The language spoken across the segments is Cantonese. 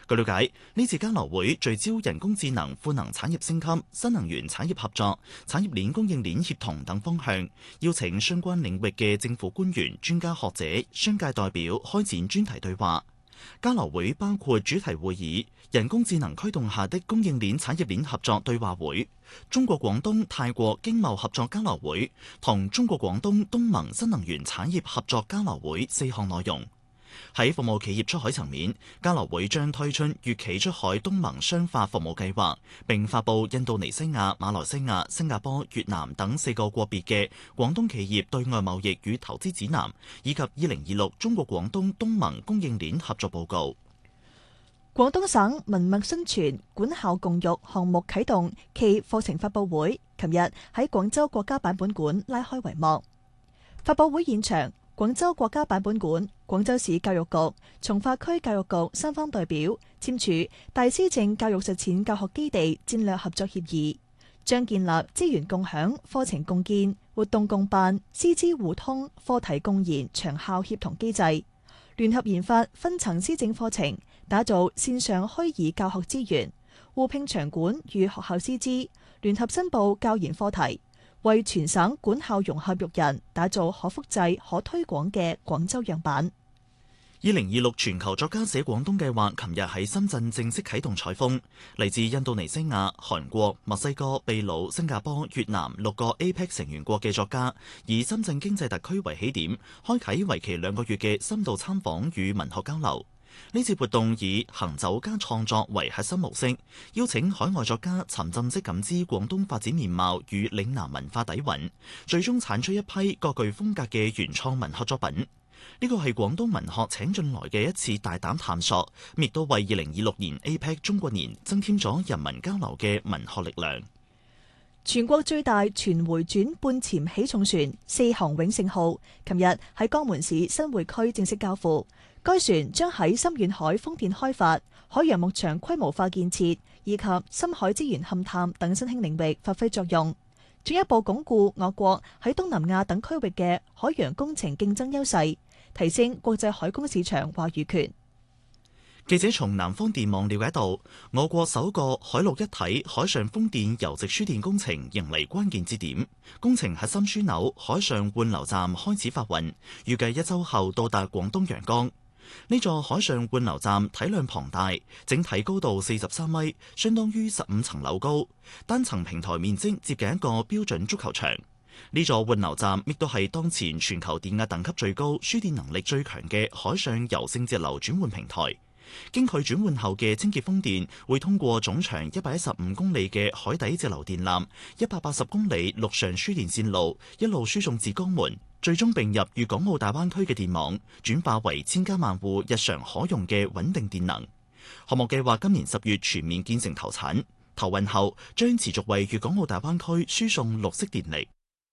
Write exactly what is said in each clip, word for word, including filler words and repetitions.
據了解，呢次交流會聚焦人工智能、賦能產業升級、新能源產業合作、產業鏈供應鏈協同等方向，邀請相關領域嘅政府官員、專家學者、商界代表開展專題對話。交流會包括主題會議、人工智能驅動下的供應鏈產業鏈合作對話會、中國廣東泰國經貿合作交流會同中國廣東東盟新能源產業合作交流會四項內容。喺服務企業出海層面，交流會將推出粵企出海東盟商化服務計劃，並發布印度尼西亞、馬來西亞、新加坡、越南等四個國別嘅廣東企業對外貿易與投資指南，以及二零二六中國廣東東盟供應鏈合作報告。 廣東省文脈新傳管校共育項目啟動暨課程發佈會，琴日喺廣州國家版本館拉開帷幕。發佈會現場，廣州國家版本館、廣州市教育局、從化區教育局三方代表簽署大思政教育實踐教學基地戰略合作協議，將建立資源共享、課程共建、活動共辦、師資互通、課題共研長效協同機制，聯合研發分層施政課程，打造線上虛擬教學資源，互聘場館與學校師資，聯合申報教研課題，為全省管校融合育人打造可複製、可推廣嘅廣州樣板。 二零二六全球作家寫廣東計劃琴日喺深圳正式啟動採風，嚟自印度尼西亞、韓國、墨西哥、秘魯、新加坡、越南六個 A P E C 成員國嘅作家，以深圳經濟特區為起點，開啟為期兩個月嘅深度參訪與文學交流。呢次活動以行走加創作為核心模式，邀請海外作家沉浸式感知廣東發展面貌與嶺南文化底蘊，最終產出一批各具風格嘅原創文學作品。呢個係廣東文學請進來嘅一次大膽探索，亦都為二零二六年 A P E C 中國年增添咗人民交流嘅文學力量。 全國最大全回轉半潛起重船四航永盛號，琴日喺江門市新會區正式交付。該船將喺深遠海風電開發、海洋牧場規模化建設以及深海資源勘探等新興領域發揮作用，進一步鞏固我國喺東南亞等區域嘅海洋工程競爭優勢，提升國際海工市場話語權。 記者從南方電網了解到，我國首個海陸一體海上風電郵直輸電工程迎嚟關鍵節點，工程核心樞紐海上換流站開始發運，預計一週後到達廣東陽江。呢座海上換流站體量龐大，整體高度四十三米，相當於十五層樓高，單層平台面積接近一個標準足球場。呢座換流站亦都係當前全球電壓等級最高、輸電能力最強嘅海上柔性直流轉換平台。經佢轉換後嘅清潔風電會通過總長一百一十五公里嘅海底直流電纜、一百八十公里陸上輸電線路，一路輸送至江門，最終並入粵港澳大灣區嘅電網，轉化為千家萬戶日常可用嘅穩定電能。項目計劃今年十月全面建成投產，投運後將持續為粵港澳大灣區輸送綠色電力。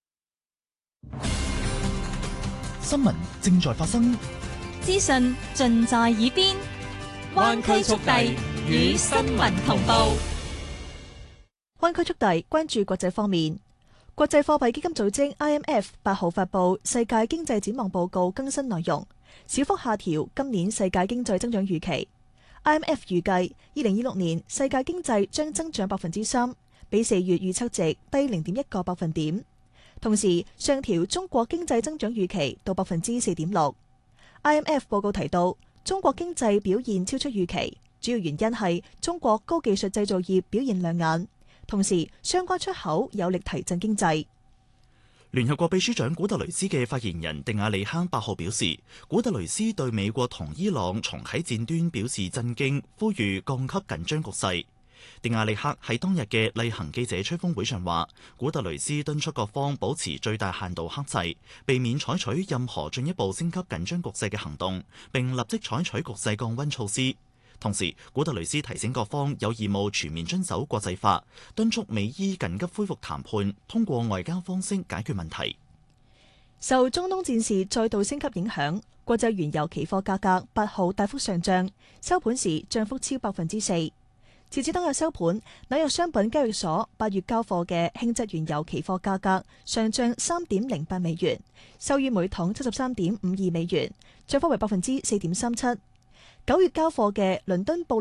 新聞正在發生， 資訊盡在耳邊。灣區速遞與新聞同步。 灣區速遞關注國際方面，國際貨幣基金組織 I M F 八號發布世界經濟展望報告更新內容，小幅下調今年世界經濟增長預期。I M F 預計二零二六年世界經濟將增長百分之三，比四月預測值低零點一個百分點。同時上調中國經濟增長預期到百分之四點六。I M F 報告提到，中國經濟表現超出預期，主要原因係中國高技術製造業表現亮眼，同時相關出口有力提振經濟。 聯合國秘書長古特雷斯嘅發言人迪亞利克八號表示，古特雷斯對美國同伊朗重啟戰端表示震驚，呼籲降級緊張局勢。迪亞利克喺當日嘅例行記者吹風會上話，古特雷斯敦促各方保持最大限度克制，避免採取任何進一步升級緊張局勢嘅行動，並立即採取局勢降溫措施。同時，古特雷斯提醒各方有義務全面遵守國際法，敦促美伊緊急恢復談判，通過外交方式解決問題。 受中東戰事再度升級影響，國際原油期貨價格八號大幅上漲，收盤時漲幅超百分之四。截至當日收盤，紐約商品交易所八月交貨嘅輕質原油期貨價格上漲三點零八美元，收於每桶七十三點五二美元，漲幅為百分之四點三七。九月交貨嘅倫敦布